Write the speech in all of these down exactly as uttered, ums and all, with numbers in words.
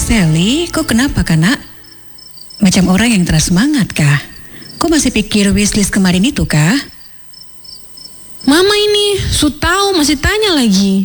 Sally, kok kenapa kak nak? Macam orang yang terus semangat kah? Kok masih pikir wishlist kemarin itu kah? Mama ini, su tahu masih tanya lagi.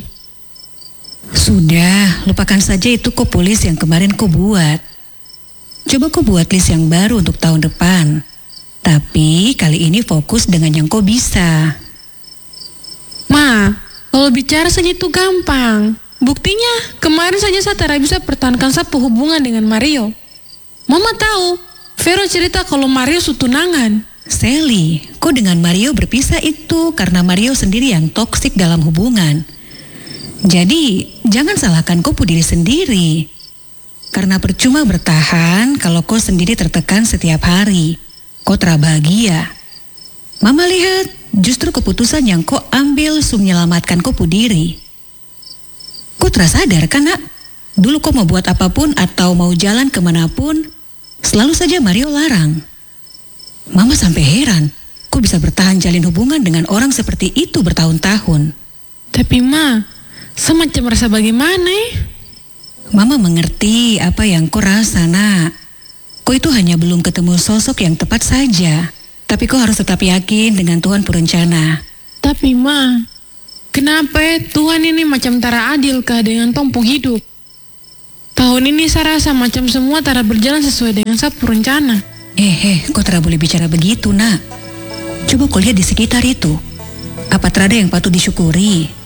Sudah, lupakan saja itu kok list yang kemarin kau buat. Coba kau buat list yang baru untuk tahun depan. Tapi kali ini fokus dengan yang kau bisa. Ma, kalau bicara saja itu gampang. Buktinya, kemarin saja saya tidak bisa pertahankan satu hubungan dengan Mario. Mama tahu, Vero cerita kalau Mario su tunangan. Sally, kok dengan Mario berpisah itu karena Mario sendiri yang toksik dalam hubungan. Jadi, jangan salahkan kau pu diri sendiri. Karena percuma bertahan kalau kau sendiri tertekan setiap hari. Kau terbahagia. Mama lihat, justru keputusan yang kau ambil su menyelamatkan kau pu diri. Kau terasa sadar kan nak? Dulu kau mau buat apapun atau mau jalan kemanapun, selalu saja Mario larang. Mama sampai heran, kok bisa bertahan jalin hubungan dengan orang seperti itu bertahun-tahun. Tapi Ma, saya macam merasa bagaimana eh? Mama mengerti apa yang kau rasa nak. Kau itu hanya belum ketemu sosok yang tepat saja. Tapi kau harus tetap yakin dengan Tuhan berencana. Tapi Ma, kenapa eh, Tuhan ini macam tara adil kah dengan tompong hidup? Tahun ini saya rasa macam semua tara berjalan sesuai dengan satu rencana. Eh, eh, kau tidak boleh bicara begitu nak. Coba kau lihat di sekitar itu. Apa terada yang patut disyukuri?